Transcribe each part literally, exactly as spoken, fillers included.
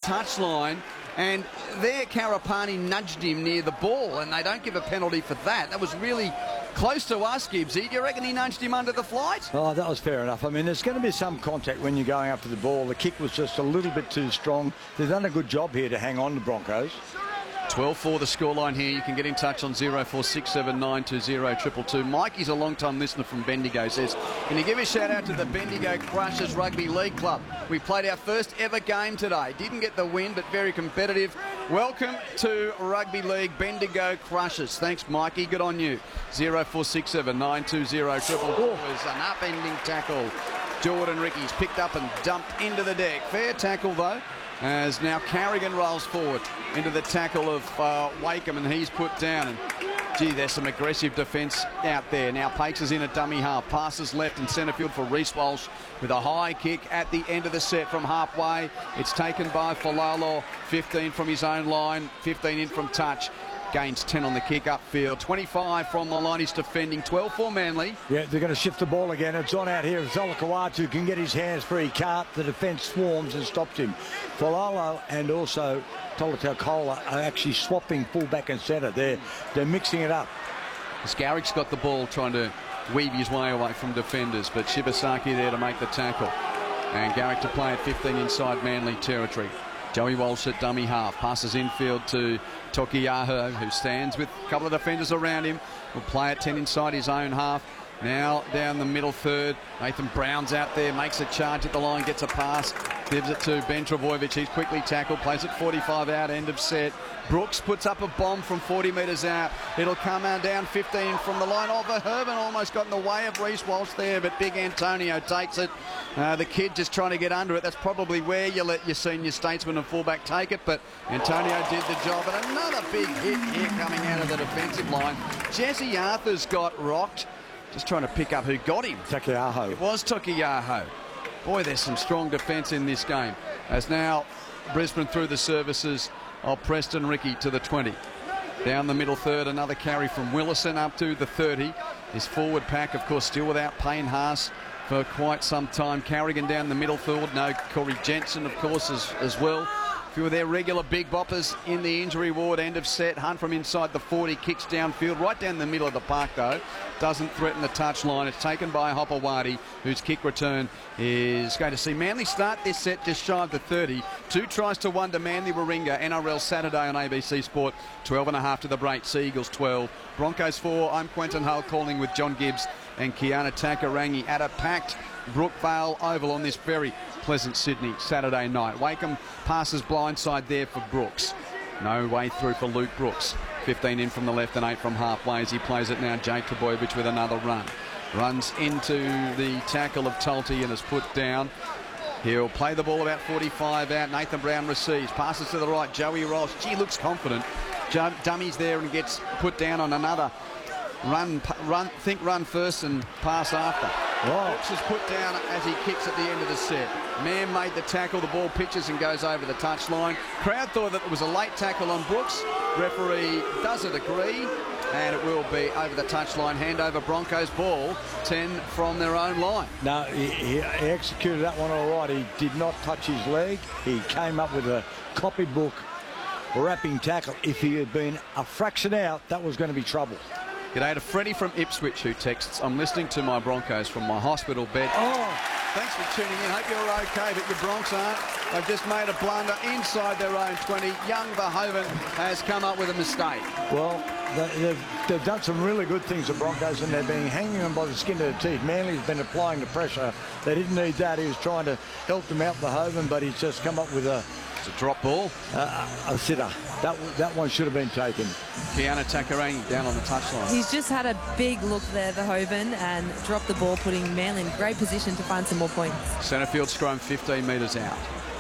touchline, and there Karapani nudged him near the ball, and they don't give a penalty for that. That was really close to us, Gibbsy. Do you reckon he nudged him under the flight? Oh, that was fair enough. I mean, there's going to be some contact when you're going up to the ball. The kick was just a little bit too strong. They've done a good job here to hang on to Broncos. twelve four the scoreline here. You can get in touch on zero four six seven nine two zero two two two. Mikey's a long-time listener from Bendigo, says, can you give a shout-out to the Bendigo Crushers Rugby League Club? We played our first ever game today. Didn't get the win, but very competitive. Welcome to Rugby League Bendigo Crushers. Thanks, Mikey. Good on you. zero four six seven nine two zero two two two is an upending tackle. Jordan Ricky's picked up and dumped into the deck. Fair tackle, though, as now Carrigan rolls forward into the tackle of uh, Wakeham, and he's put down. And gee, there's some aggressive defence out there. Now Pakes is in a dummy half. Passes left and centre field for Reece Walsh with a high kick at the end of the set from halfway. It's taken by Falalo. fifteen from his own line, fifteen in from touch. Gains ten on the kick upfield. twenty-five from the line. He's defending. twelve for Manly. Yeah, they're going to shift the ball again. It's on out here. Zolakawatu can get his hands free. He can't. The defence swarms and stops him. Falalo and also Tolutaukola are actually swapping fullback and centre. They're, they're mixing it up. Garrick's got the ball trying to weave his way away from defenders, but Shibasaki there to make the tackle. And Garrick to play at fifteen inside Manly territory. Joey Walsh at dummy half. Passes infield to Tokiyaho, who stands with a couple of defenders around him. Will play at ten inside his own half. Now down the middle third. Nathan Brown's out there, makes a charge at the line, gets a pass, gives it to Ben Trebojevic. He's quickly tackled, plays it forty-five out, end of set. Brooks puts up a bomb from forty metres out. It'll come out down fifteen from the line. Oh, Verhoeven almost got in the way of Reece Walsh there, but big Antonio takes it. Uh, the kid just trying to get under it. That's probably where you let your senior statesman and fullback take it, but Antonio did the job. And another big hit here coming out of the defensive line. Jesse Arthur's got rocked. Just trying to pick up who got him. Takiyaho. It was Takiyaho. Boy, there's some strong defence in this game. As now Brisbane through the services of Preston Ricky to the twenty. Down the middle third, another carry from Willison up to the thirty. His forward pack, of course, still without Payne Haas for quite some time. Carrigan down the middle third. No, Corey Jensen, of course, as, as well. A few of their regular big boppers in the injury ward. End of set. Hunt from inside the forty. Kicks downfield. Right down the middle of the park, though. Doesn't threaten the touchline. It's taken by Hopewadi, whose kick return is going to see Manly start this set just shy of the thirty. Two tries to one to Manly Warringah. N R L Saturday on A B C Sport. twelve and a half to the break. Sea Eagles twelve. Broncos four. I'm Quentin Hull calling with John Gibbs and Kiana Takarangi at a packed Brookvale Oval on this very pleasant Sydney Saturday night. Wakeham passes blindside there for Brooks. No way through for Luke Brooks. fifteen in from the left and eight from halfway as he plays it now. Jake Trebojevic with another run. Runs into the tackle of Tulty and is put down. He'll play the ball about forty-five out. Nathan Brown receives. Passes to the right. Joey Ross. Gee, looks confident. Jump, dummies there and gets put down on another run. Run. Think run first and pass after. Brooks is put down as he kicks at the end of the set. Mann made the tackle. The ball pitches and goes over the touchline. Crowd thought that it was a late tackle on Brooks. Referee doesn't agree, and it will be over the touchline. Hand over Broncos ball. ten from their own line. No, he, he executed that one all right. He did not touch his leg. He came up with a copybook wrapping tackle. If he had been a fraction out, that was going to be trouble. G'day to Freddie from Ipswich, who texts, I'm listening to my Broncos from my hospital bed. Oh, thanks for tuning in. Hope you're okay, but your Bronx aren't. They've just made a blunder inside their own twenty. Young Verhoeven has come up with a mistake. Well, they've, they've done some really good things, the Broncos, and they've been hanging them by the skin of their teeth. Manly's been applying the pressure. They didn't need that. He was trying to help them out, Verhoeven, but he's just come up with a... It's a drop ball. Uh, a sitter. That, that one should have been taken. Kiana Takarangi down on the touchline. He's just had a big look there, Verhoeven, and dropped the ball, putting Manly in great position to find some more points. Centre field scrum fifteen metres out.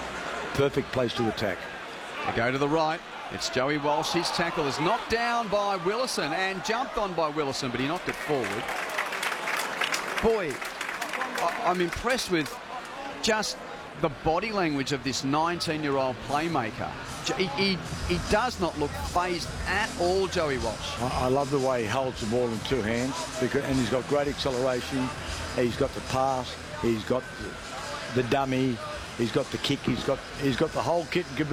Perfect place to attack. They go to the right. It's Joey Walsh. His tackle is knocked down by Willison and jumped on by Willison, but he knocked it forward. Boy, I'm impressed with just the body language of this nineteen-year-old playmaker. He, he, he does not look phased at all, Joey Walsh. I, I love the way he holds the ball in two hands, because, and he's got great acceleration. He's got the pass. He's got the, the dummy. He's got the kick. He's got he's got the whole kit and caboodle.